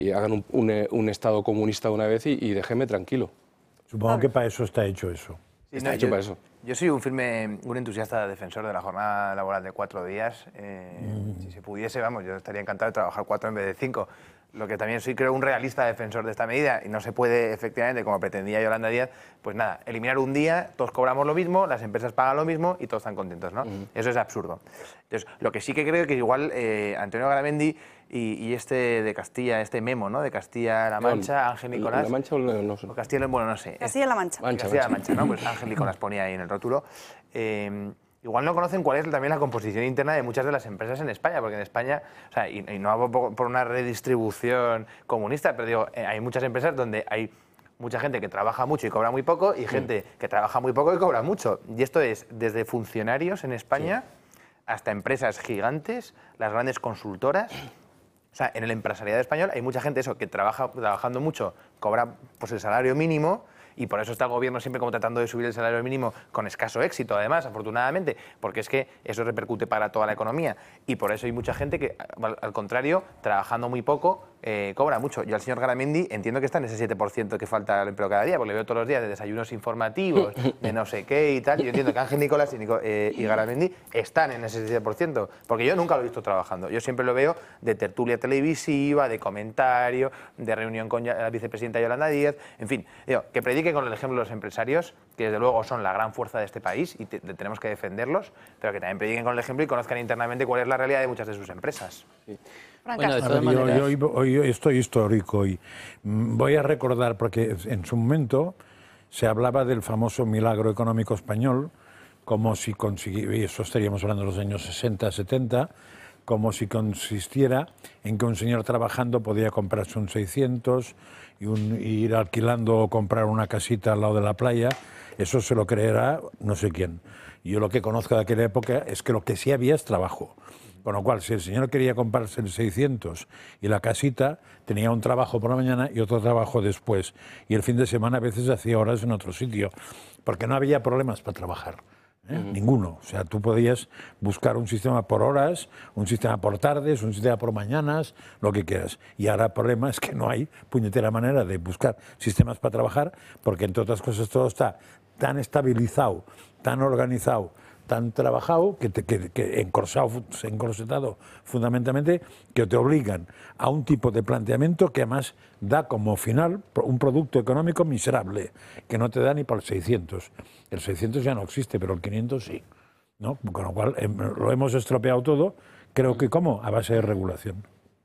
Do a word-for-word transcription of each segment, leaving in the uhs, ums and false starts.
y hagan un, un, un Estado comunista de una vez y, y déjenme tranquilo. Supongo que para eso está hecho eso. Sí, Está no, hecho yo, para eso. Yo soy un firme, un entusiasta defensor de la jornada laboral de cuatro días. Eh, mm. Si se pudiese, vamos, yo estaría encantado de trabajar cuatro en vez de cinco. Lo que también soy, creo, un realista defensor de esta medida y no se puede, efectivamente, como pretendía Yolanda Díaz, pues nada, eliminar un día, todos cobramos lo mismo, las empresas pagan lo mismo y todos están contentos, ¿no? Uh-huh. Eso es absurdo. Entonces, lo que sí que creo que igual eh, Antonio Garamendi y, y este de Castilla, este memo, ¿no? De Castilla-La Mancha, no, Ángel Nicolás. ¿La Mancha o no sé? O Castilla, bueno, no sé. Castilla-La Mancha. Mancha Castilla-La Mancha, ¿no? Pues Ángel Nicolás ponía ahí en el rótulo. Eh, Igual no conocen cuál es también la composición interna de muchas de las empresas en España, porque en España, o sea, y, y no hago por, por una redistribución comunista, pero digo, eh, hay muchas empresas donde hay mucha gente que trabaja mucho y cobra muy poco y gente sí. que trabaja muy poco y cobra mucho. Y esto es desde funcionarios en España sí. hasta empresas gigantes, las grandes consultoras. O sea, en el empresariado español hay mucha gente eso que trabaja trabajando mucho, cobra pues el salario mínimo. Y por eso está el gobierno siempre como tratando de subir el salario mínimo con escaso éxito, además, afortunadamente, porque es que eso repercute para toda la economía. Y por eso hay mucha gente que, al contrario, trabajando muy poco, eh, cobra mucho. Yo al señor Garamendi entiendo que está en ese siete por ciento que falta al empleo cada día, porque le veo todos los días de desayunos informativos, de no sé qué y tal. Y yo entiendo que Ángel Nicolás y, Nico, eh, y Garamendi están en ese siete por ciento, porque yo nunca lo he visto trabajando. Yo siempre lo veo de tertulia televisiva, de comentario, de reunión con la vicepresidenta Yolanda Díaz, en fin, digo, que predique con el ejemplo de los empresarios, que desde luego son la gran fuerza de este país y te, te tenemos que defenderlos, pero que también prediquen con el ejemplo y conozcan internamente cuál es la realidad de muchas de sus empresas. Sí. Bueno, de todas maneras... yo, yo, hoy, hoy estoy histórico y voy a recordar, porque en su momento se hablaba del famoso milagro económico español, como si consiguiera, y eso estaríamos hablando de los años sesenta, setenta, como si consistiera en que un señor trabajando podía comprarse un seiscientos y, un, y ir alquilando o comprar una casita al lado de la playa. Eso se lo creerá no sé quién. Yo lo que conozco de aquella época es que lo que sí había es trabajo. Con lo cual, si el señor quería comprarse el seiscientos y la casita, tenía un trabajo por la mañana y otro trabajo después. Y el fin de semana a veces hacía horas en otro sitio, porque no había problemas para trabajar. ¿Eh? Uh-huh. Ninguno. O sea, tú podías buscar un sistema por horas, un sistema por tardes, un sistema por mañanas, lo que quieras. Y ahora el problema es que no hay puñetera manera de buscar sistemas para trabajar, porque entre otras cosas todo está tan estabilizado, tan organizado, tan trabajado, que, te, que, que encorsado, encorsetado fundamentalmente, que te obligan a un tipo de planteamiento que además da como final un producto económico miserable, que no te da ni para el seiscientos. El seiscientos ya no existe, pero el quinientos sí, ¿no? Con lo cual eh, lo hemos estropeado todo, creo que ¿cómo? A base de regulación.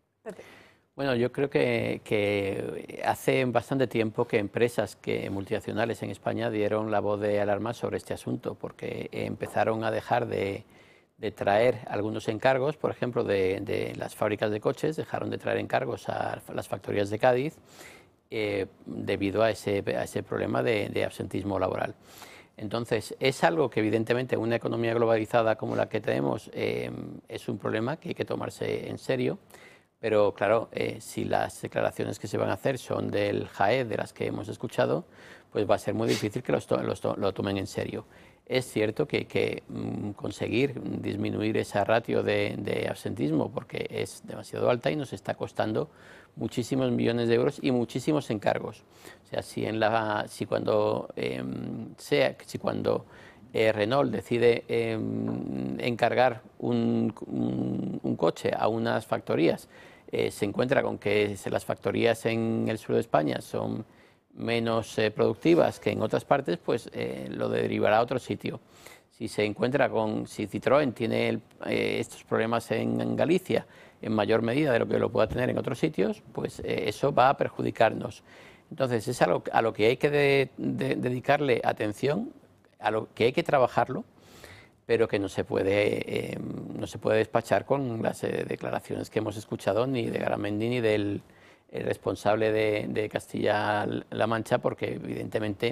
Bueno, yo creo que, que hace bastante tiempo que empresas que multinacionales en España dieron la voz de alarma sobre este asunto, porque empezaron a dejar de, de traer algunos encargos, por ejemplo, de, de las fábricas de coches, dejaron de traer encargos a las factorías de Cádiz eh, debido a ese, a ese problema de, de absentismo laboral. Entonces, es algo que evidentemente en una economía globalizada como la que tenemos eh, es un problema que hay que tomarse en serio. Pero claro, eh, si las declaraciones que se van a hacer son del JAE, de las que hemos escuchado, pues va a ser muy difícil que los to los to lo tomen en serio. Es cierto que hay que mm, conseguir disminuir esa ratio de, de absentismo porque es demasiado alta y nos está costando muchísimos millones de euros y muchísimos encargos. O sea, si, en la, si cuando eh, sea, si cuando eh, Renault decide eh, encargar un, un, un coche a unas factorías, eh, se encuentra con que las factorías en el sur de España son menos eh, productivas que en otras partes, pues eh, lo derivará a otro sitio. Si se encuentra con, si Citroën tiene el, eh, estos problemas en, en Galicia en mayor medida de lo que lo pueda tener en otros sitios, pues eh, eso va a perjudicarnos. Entonces es algo a lo que hay que de, de, dedicarle atención, a lo que hay que trabajarlo, pero que no se puede, eh, no se puede despachar con las eh, declaraciones que hemos escuchado ni de Garamendi ni del el responsable de, de Castilla-La Mancha, porque evidentemente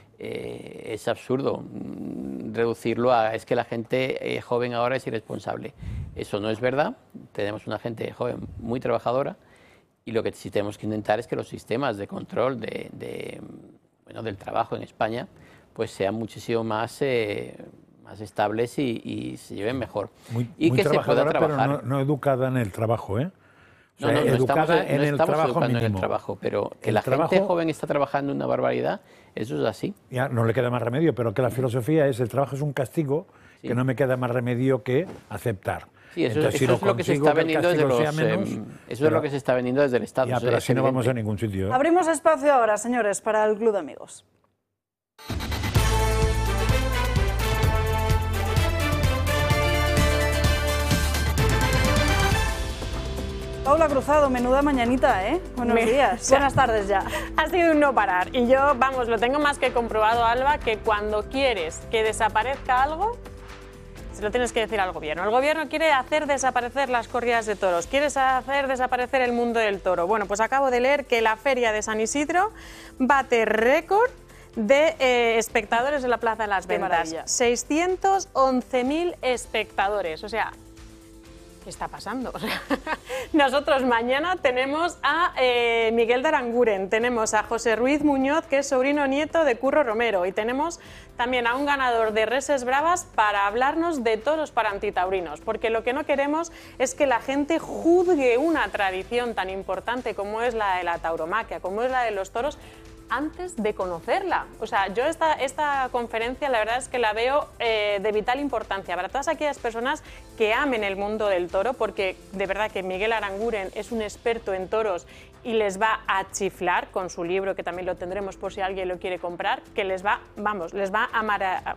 eh, es absurdo reducirlo a es que la gente eh, joven ahora es irresponsable. Eso no es verdad, tenemos una gente joven muy trabajadora y lo que sí tenemos que intentar es que los sistemas de control de, de, bueno, del trabajo en España pues sean muchísimo más, eh, más estables y, y se lleven mejor. Muy, y muy que se pueda trabajar. Pero no, no educada en el trabajo, ¿eh? O sea, no, no, no educada estamos, en no el estamos trabajo educando mínimo. en el trabajo, pero que El la trabajo, gente joven está trabajando una barbaridad, eso es así. Ya no le queda más remedio, pero que la filosofía es el trabajo es un castigo, sí, que no me queda más remedio que aceptar. Sí, eso, Entonces, eso si lo es lo que se está vendiendo desde los, menos, eh, eso pero, es lo que se está vendiendo desde el Estado. Ya, pero así no vamos a ningún sitio. ¿eh? Abrimos espacio ahora, señores, para el Club de Amigos. Paula Cruzado, menuda mañanita, ¿eh? Buenos Me... días. Buenas tardes ya. Ha sido un no parar. Y yo, vamos, lo tengo más que comprobado, Alba, que cuando quieres que desaparezca algo, se lo tienes que decir al gobierno. El gobierno quiere hacer desaparecer las corridas de toros, quiere hacer desaparecer el mundo del toro. Bueno, pues acabo de leer que la feria de San Isidro bate récord de eh, espectadores en la Plaza de las Ventas. seiscientos once mil espectadores, o sea... ¿Qué está pasando? Nosotros mañana tenemos a eh, Miguel de Aranguren, tenemos a José Ruiz Muñoz, que es sobrino nieto de Curro Romero, y tenemos también a un ganador de Reses Bravas para hablarnos de toros para antitaurinos, porque lo que no queremos es que la gente juzgue una tradición tan importante como es la de la tauromaquia, como es la de los toros, antes de conocerla. O sea, yo esta, esta conferencia la verdad es que la veo eh, de vital importancia para todas aquellas personas que amen el mundo del toro, porque de verdad que Miguel Aranguren es un experto en toros y les va a chiflar con su libro, que también lo tendremos por si alguien lo quiere comprar, que les va, vamos, les va a mara...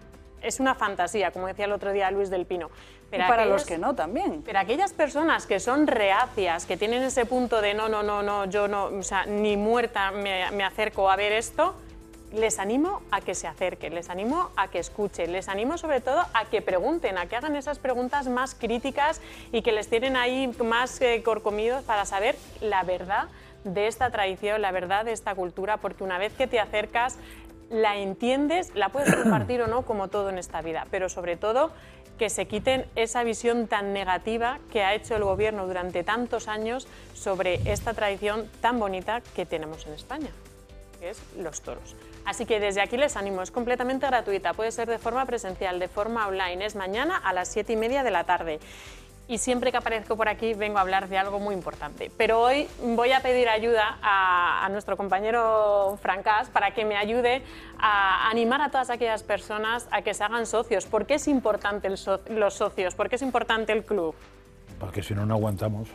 Es una fantasía, como decía el otro día Luis del Pino. Pero y para aquellos, los que no también. Pero aquellas personas que son reacias, que tienen ese punto de no, no, no, no, yo no, o sea, ni muerta me, me acerco a ver esto, les animo a que se acerquen, les animo a que escuchen, les animo sobre todo a que pregunten, a que hagan esas preguntas más críticas y que les tienen ahí más eh, corcomidos para saber la verdad de esta tradición, la verdad de esta cultura, porque una vez que te acercas, la entiendes, la puedes compartir o no, como todo en esta vida, pero sobre todo que se quiten esa visión tan negativa que ha hecho el gobierno durante tantos años sobre esta tradición tan bonita que tenemos en España, que es los toros. Así que desde aquí les animo, es completamente gratuita, puede ser de forma presencial, de forma online, es mañana a las siete y media de la tarde. Y siempre que aparezco por aquí vengo a hablar de algo muy importante. Pero hoy voy a pedir ayuda a, a nuestro compañero Francás para que me ayude a animar a todas aquellas personas a que se hagan socios. ¿Por qué es importante el so los socios? ¿Por qué es importante el club? Porque si no, no aguantamos.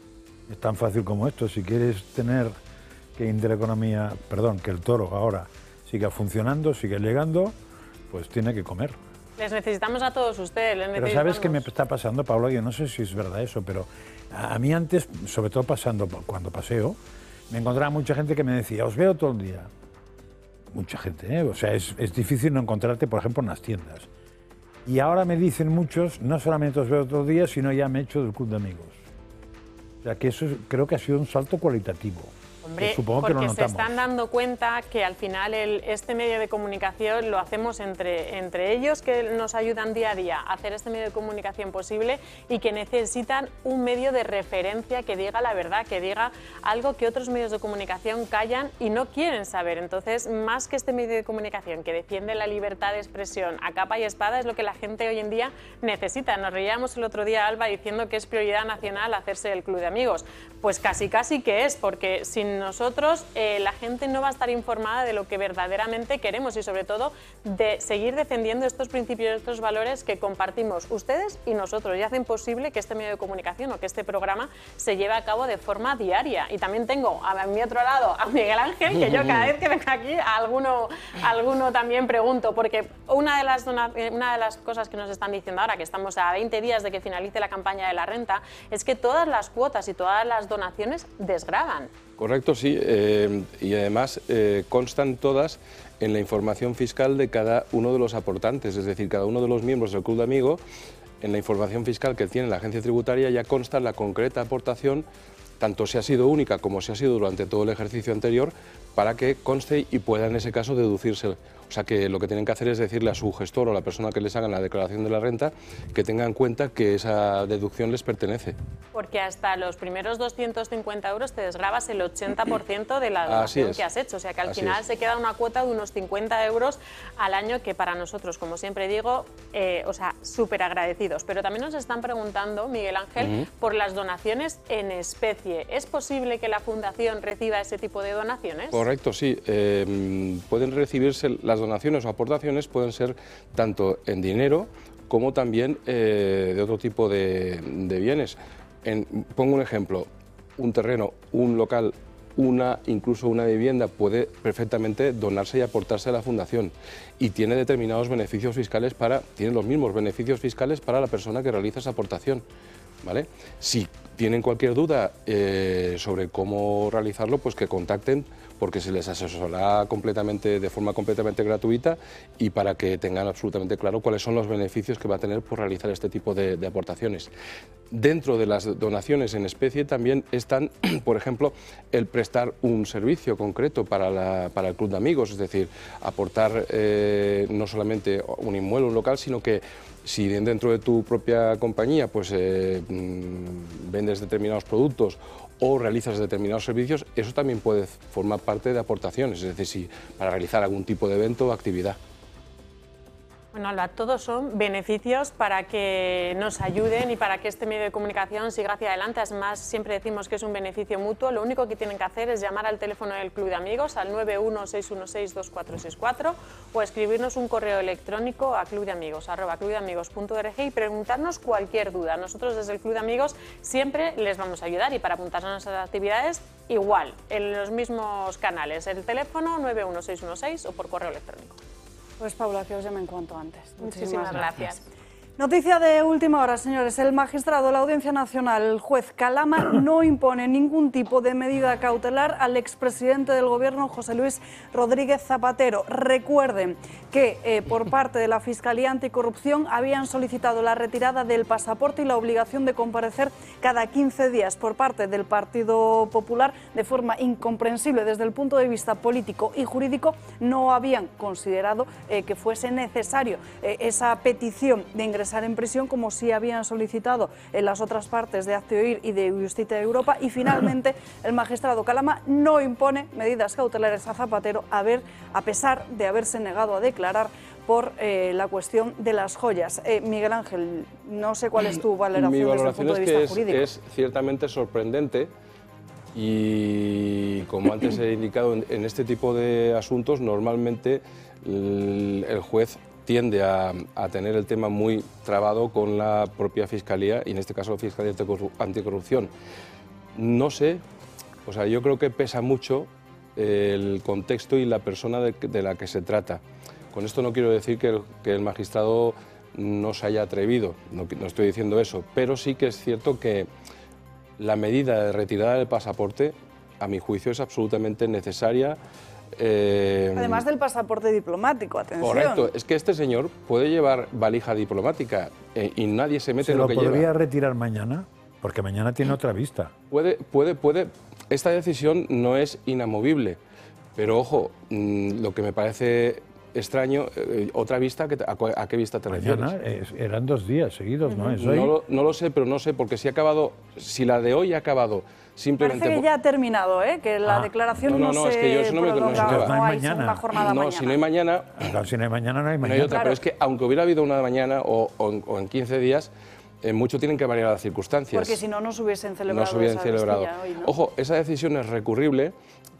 Es tan fácil como esto. Si quieres tener que Intereconomía, perdón, que el toro ahora siga funcionando, siga llegando, pues tiene que comer. Les necesitamos a todos ustedes. Les pero ¿sabes qué me está pasando, Paula? Yo no sé si es verdad eso, pero a mí antes, sobre todo pasando cuando paseo, me encontraba mucha gente que me decía, os veo todo el día. Mucha gente, ¿eh? O sea, es, es difícil no encontrarte, por ejemplo, en las tiendas. Y ahora me dicen muchos, no solamente os veo todo el día, sino ya me he hecho del club de amigos. O sea, que eso creo que ha sido un salto cualitativo. Hombre, supongo porque que lo notamos. Se están dando cuenta que al final el, este medio de comunicación lo hacemos entre, entre ellos, que nos ayudan día a día a hacer este medio de comunicación posible, y que necesitan un medio de referencia que diga la verdad, que diga algo que otros medios de comunicación callan y no quieren saber. Entonces, más que este medio de comunicación que defiende la libertad de expresión a capa y espada, es lo que la gente hoy en día necesita. Nos reíamos el otro día, Alba, diciendo que es prioridad nacional hacerse el club de amigos. Pues casi casi que es, porque sin nosotros eh, la gente no va a estar informada de lo que verdaderamente queremos y sobre todo de seguir defendiendo estos principios, estos valores que compartimos ustedes y nosotros, y hacen posible que este medio de comunicación o que este programa se lleve a cabo de forma diaria. Y también tengo a mi otro lado a Miguel Ángel, que yo cada vez que vengo aquí a alguno, a alguno también pregunto, porque una de, las una de las cosas que nos están diciendo ahora, que estamos a veinte días de que finalice la campaña de la renta, es que todas las cuotas y todas las donaciones desgravan. Correcto, sí, eh, y además eh, constan todas en la información fiscal de cada uno de los aportantes, es decir, cada uno de los miembros del Club de Amigos, en la información fiscal que tiene la agencia tributaria ya consta la concreta aportación tanto si ha sido única como si ha sido durante todo el ejercicio anterior, para que conste y pueda en ese caso deducirse. O sea que lo que tienen que hacer es decirle a su gestor o a la persona que les haga la declaración de la renta que tenga en cuenta que esa deducción les pertenece. Porque hasta los primeros doscientos cincuenta euros te desgrabas el ochenta por ciento de la donación que has hecho. O sea que al Así final es. se queda una cuota de unos cincuenta euros al año, que para nosotros, como siempre digo, eh, o sea, súper agradecidos. Pero también nos están preguntando, Miguel Ángel, uh-huh. por las donaciones en especie. ¿Es posible que la Fundación reciba ese tipo de donaciones? Correcto, sí. Eh, pueden recibirse las donaciones o aportaciones, pueden ser tanto en dinero como también eh, de otro tipo de, de bienes. En, pongo un ejemplo, un terreno, un local, una, incluso una vivienda puede perfectamente donarse y aportarse a la Fundación y tiene determinados beneficios fiscales para, tiene los mismos beneficios fiscales para la persona que realiza esa aportación, ¿vale? Si tienen cualquier duda eh, sobre cómo realizarlo, pues que contacten, porque se les asesorará completamente, de forma completamente gratuita y para que tengan absolutamente claro cuáles son los beneficios que va a tener por realizar este tipo de, de aportaciones. Dentro de las donaciones en especie también están, por ejemplo, el prestar un servicio concreto para, la, para el club de amigos, es decir, aportar eh, no solamente un inmueble, un local, sino que si dentro de tu propia compañía pues, eh, vendes determinados productos o realizas determinados servicios, eso también puede formar parte de aportaciones, es decir, si para realizar algún tipo de evento o actividad. Bueno, Alba, todos son beneficios para que nos ayuden y para que este medio de comunicación siga hacia adelante. Además, siempre decimos que es un beneficio mutuo. Lo único que tienen que hacer es llamar al teléfono del Club de Amigos al nueve uno seis uno seis dos cuatro seis cuatro o escribirnos un correo electrónico a clubdeamigos arroba clubdeamigos punto org y preguntarnos cualquier duda. Nosotros desde el Club de Amigos siempre les vamos a ayudar y para apuntarse a nuestras actividades igual, en los mismos canales, el teléfono nueve uno seis uno seis o por correo electrónico. Pues Paula, que os llamen cuanto antes. Muchísimas, Muchísimas gracias. gracias. Noticia de última hora, señores. El magistrado de la Audiencia Nacional, el juez Calama, no impone ningún tipo de medida cautelar al expresidente del Gobierno, José Luis Rodríguez Zapatero. Recuerden que eh, por parte de la Fiscalía Anticorrupción habían solicitado la retirada del pasaporte y la obligación de comparecer cada quince días por parte del Partido Popular de forma incomprensible desde el punto de vista político y jurídico. No habían considerado eh, que fuese necesario eh, esa petición de ingresar en prisión como si habían solicitado en las otras partes de Hazte Oír y de Justicia de Europa, y finalmente el magistrado Calama no impone medidas cautelares a Zapatero a, ver, a pesar de haberse negado a declarar por eh, la cuestión de las joyas. Eh, Miguel Ángel, no sé cuál es tu valoración, Mi valoración desde el punto de es vista que jurídico. Es, es ciertamente sorprendente y, como antes he indicado, en, en este tipo de asuntos normalmente el, el juez tiende a, a tener el tema muy trabado con la propia Fiscalía y en este caso la Fiscalía Anticorrupción. No sé, o sea, yo creo que pesa mucho el contexto y la persona de, de la que se trata. Con esto no quiero decir que el, que el magistrado no se haya atrevido, no, no estoy diciendo eso, pero sí que es cierto que la medida de retirada del pasaporte, a mi juicio, es absolutamente necesaria. Eh, Además del pasaporte diplomático, atención. Correcto, es que este señor puede llevar valija diplomática eh, y nadie se mete ¿Se en lo, lo que lleva. ¿Se lo podría retirar mañana? Porque mañana tiene otra vista. Puede, puede, puede. Esta decisión no es inamovible, pero ojo, mmm, lo que me parece extraño, eh, otra vista, ¿a, ¿a qué vista te mañana, refieres? Es, eran dos días seguidos, ¿no? ¿Es hoy? No, lo, no lo sé, pero no sé, porque si ha acabado, si la de hoy ha acabado simplemente... Parece que ya ha terminado, ¿eh? Que la ah. declaración no, no, no, no es que yo eso no me prolonga, no, no, no hay mañana. una jornada no, mañana. si no hay mañana... Claro, si no hay mañana, no hay mañana. No hay otra, claro. Pero es que aunque hubiera habido una mañana o, o, en, o en quince días, eh, mucho tienen que variar las circunstancias. Porque si no, no se hubiesen celebrado. No se hubiesen celebrado. Hoy, ¿no? Ojo, esa decisión es recurrible,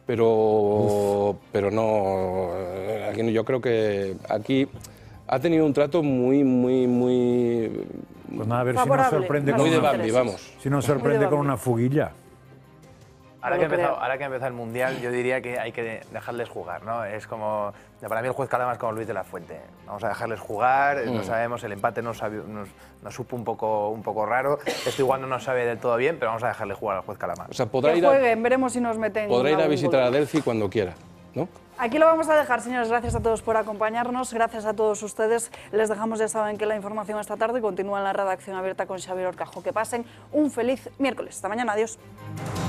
pero, pero no... Aquí, yo creo que aquí ha tenido un trato muy, muy, muy... Pues nada, a ver favorable, si nos sorprende muy con de una, Bambi, vamos. Si nos sorprende con una fuguilla. Ahora que, empezado, ahora que ha empezado el Mundial, yo diría que hay que dejarles jugar, ¿no? Es como, para mí el juez Calama es como Luis de la Fuente. Vamos a dejarles jugar, mm. no sabemos, el empate nos, sabe, nos, nos supo un poco, un poco raro. Esto igual no nos sabe del todo bien, pero vamos a dejarle jugar al juez Calama. O sea, podrá que ir a, jueguen, veremos si nos meten. Podrá ir a visitar gol. a Delphi cuando quiera, ¿no? Aquí lo vamos a dejar, señores. Gracias a todos por acompañarnos. Gracias a todos ustedes. Les dejamos, ya saben, que la información esta tarde continúa en la redacción abierta con Xavier Orcajo. Que pasen un feliz miércoles. Hasta mañana. Adiós.